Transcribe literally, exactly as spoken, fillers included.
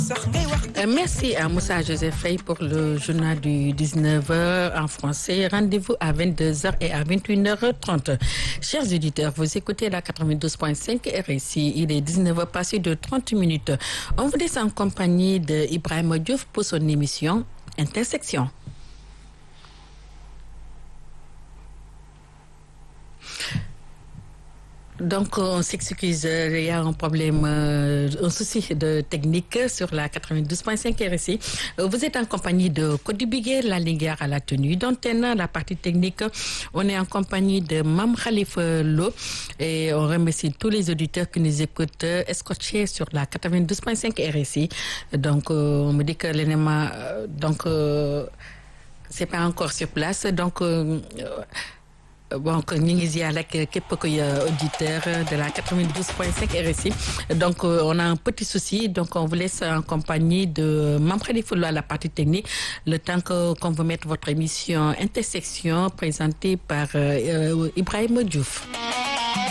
Euh, merci à Moussa Joseph Faye pour le journal du dix-neuf heures en français. Rendez-vous à vingt-deux heures et à vingt et une heures trente. Chers auditeurs, vous écoutez la quatre-vingt-douze point cinq R S I. Il est dix-neuf heures passé de trente minutes. On vous laisse en compagnie d'Ibrahima Diouf pour son émission Intersection. Donc, on s'excuse, il y a un problème, euh, un souci de technique sur la quatre-vingt-douze point cinq R S I. Vous êtes en compagnie de Cody Biguet, la Linguère à la tenue d'antenne, la partie technique. On est en compagnie de Mam Khalifa Lo et on remercie tous les auditeurs qui nous écoutent escortés sur la quatre-vingt-douze point cinq R S I. Donc, euh, on me dit que l'élément, euh, donc, euh, c'est pas encore sur place. Donc, euh, bon ñu ngi ziar rek képp kuy auditeur de la quatre-vingt-douze point cinq R S I. Donc euh, on a un petit souci, donc on vous laisse en compagnie de Mame Khalifa Lo à la partie technique, le temps que qu'on vous mette votre émission Intersection présentée par euh, Ibrahima Diouf.